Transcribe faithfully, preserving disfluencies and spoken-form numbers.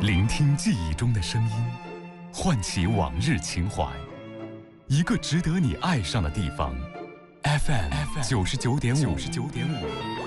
聆听记忆中的声音，唤起往日情怀。一个值得你爱上的地方 ，F M 九十九点五。九十九点五。